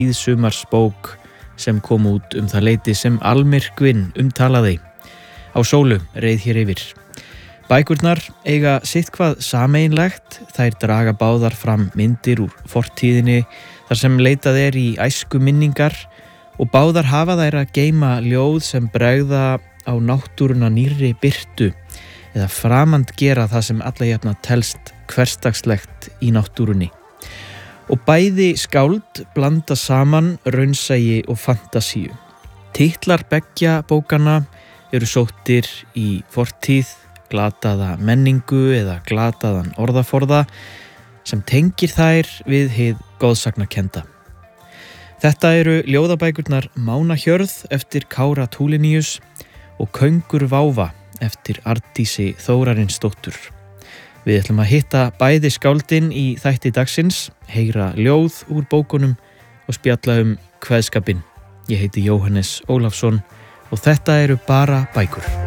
síðsumarsbók sem kom út það leyti sem almyrkvinn umtalaði. Á sólu reið hér yfir. Bækurnar eiga sitthvað sameiginlegt, þær draga báðar fram myndir úr fortíðinni þar sem leitað í æsku minningar og báðar hafa þær að geyma ljóð sem bregða á náttúruna nýrri birtu eða framand gera það sem alla jafna telst hversdagslegt í náttúrunni. Og bæði skáld blanda saman raunsæi og fantasíu. Titlar beggja bókanna eru sóttir í fortíð, glataða menningu eða glataðan orðaforða sem tengir þær við hið goðsagnakennda. Þetta eru ljóðabækurnar Mánahjörð eftir Kára Tulinius og Köngur Váfa eftir Arndísi Þórarinsdóttur. Við ætlum að hitta bæði skáldin í þætti dagsins, heyra ljóð úr bókunum og spjalla kveðskapinn. Ég heiti Jóhannes Ólafsson og þetta eru bara bækur.